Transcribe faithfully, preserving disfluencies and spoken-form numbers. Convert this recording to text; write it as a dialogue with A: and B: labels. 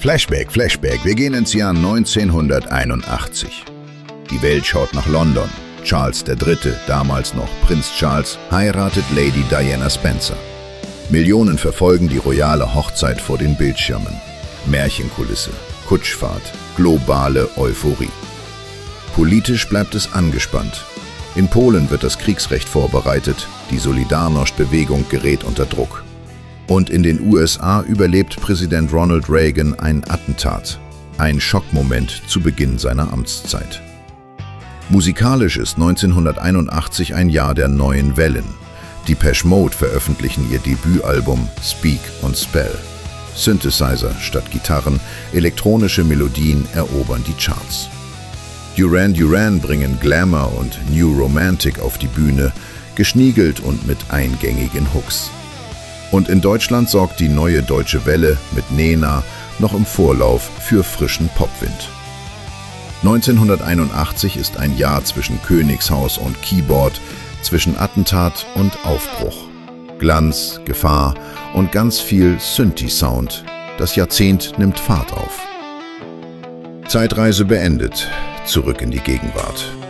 A: Flashback, Flashback, wir gehen ins Jahr neunzehnhunderteinundachtzig. Die Welt schaut nach London. Charles der Dritte, damals noch Prinz Charles, heiratet Lady Diana Spencer. Millionen verfolgen die royale Hochzeit vor den Bildschirmen. Märchenkulisse, Kutschfahrt, globale Euphorie. Politisch bleibt es angespannt. In Polen wird das Kriegsrecht vorbereitet, die Solidarność-Bewegung gerät unter Druck. Und in den U S A überlebt Präsident Ronald Reagan ein Attentat, ein Schockmoment zu Beginn seiner Amtszeit. Musikalisch ist neunzehnhunderteinundachtzig ein Jahr der neuen Wellen. Depeche Mode veröffentlichen ihr Debütalbum Speak und Spell. Synthesizer statt Gitarren, elektronische Melodien erobern die Charts. Duran Duran bringen Glamour und New Romantic auf die Bühne, geschniegelt und mit eingängigen Hooks. Und in Deutschland sorgt die neue deutsche Welle mit Nena noch im Vorlauf für frischen Popwind. neunzehnhunderteinundachtzig ist ein Jahr zwischen Königshaus und Keyboard, zwischen Attentat und Aufbruch. Glanz, Gefahr und ganz viel Synthi-Sound. Das Jahrzehnt nimmt Fahrt auf. Zeitreise beendet. Zurück in die Gegenwart.